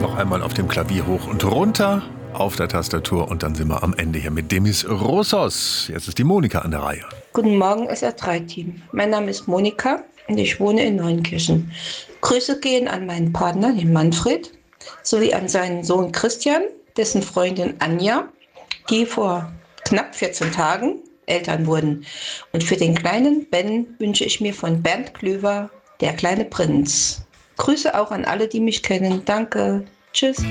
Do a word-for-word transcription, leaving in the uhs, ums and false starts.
Noch einmal auf dem Klavier hoch und runter auf der Tastatur und dann sind wir am Ende hier mit Demis Roussos. Jetzt ist die Monika an der Reihe. Guten Morgen, S R drei Team. Mein Name ist Monika und ich wohne in Neunkirchen. Grüße gehen an meinen Partner, den Manfred, sowie an seinen Sohn Christian, dessen Freundin Anja, die vor knapp vierzehn Tagen Eltern wurden. Und für den kleinen Ben wünsche ich mir von Bernd Klüver Der kleine Prinz. Grüße auch an alle, die mich kennen. Danke. Tschüss.